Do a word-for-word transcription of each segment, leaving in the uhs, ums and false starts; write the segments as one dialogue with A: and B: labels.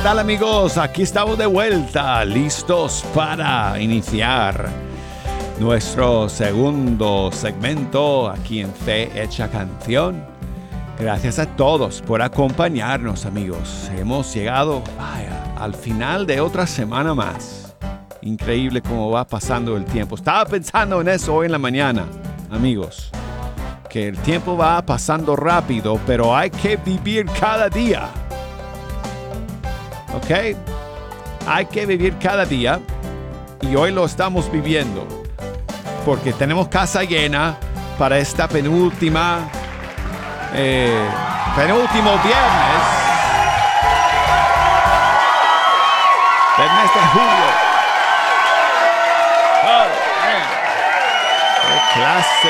A: tal amigos? Aquí estamos de vuelta, listos para iniciar nuestro segundo segmento aquí en Fe Hecha Canción. Gracias a todos por acompañarnos, amigos. Hemos llegado, vaya, al final de otra semana más. Increíble cómo va pasando el tiempo. Estaba pensando en eso hoy en la mañana, amigos, que el tiempo va pasando rápido, pero hay que vivir cada día. ¿Ok? Hay que vivir cada día y hoy lo estamos viviendo porque tenemos casa llena para esta penúltima, eh, penúltimo viernes del mes de julio. Oh, man. ¡Qué clase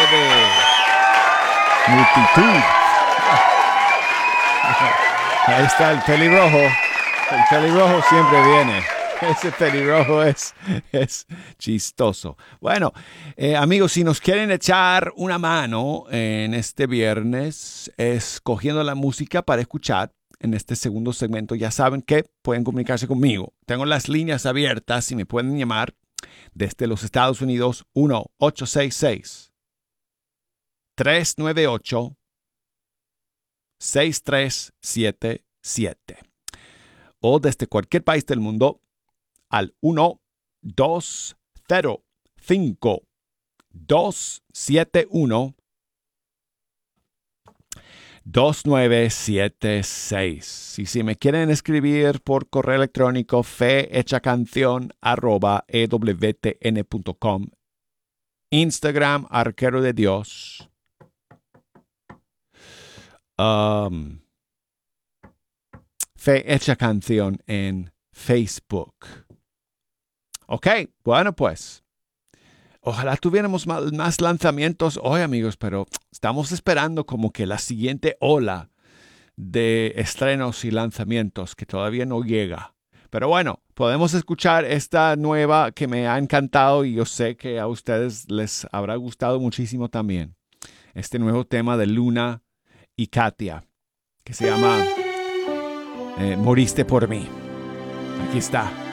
A: de multitud! Ahí está el pelirrojo. El pelirrojo siempre viene. Ese pelirrojo es, es chistoso. Bueno, eh, amigos, si nos quieren echar una mano en este viernes, escogiendo la música para escuchar en este segundo segmento, ya saben que pueden comunicarse conmigo. Tengo las líneas abiertas y me pueden llamar desde los Estados Unidos uno ocho seis seis, tres nueve ocho, seis tres siete siete. O desde cualquier país del mundo al uno dos cero cinco, dos siete uno, dos nueve siete seis. Y si me quieren escribir por correo electrónico, fehechacanción arroba e w t n punto com. Instagram, Arquero de Dios. Um... Fe Hecha Canción en Facebook. Ok, bueno pues. Ojalá tuviéramos más, más lanzamientos hoy, amigos, pero estamos esperando como que la siguiente ola de estrenos y lanzamientos que todavía no llega. Pero bueno, podemos escuchar esta nueva que me ha encantado y yo sé que a ustedes les habrá gustado muchísimo también. Este nuevo tema de Luna y Katia, que se llama... Eh, moriste por mí. Aquí está.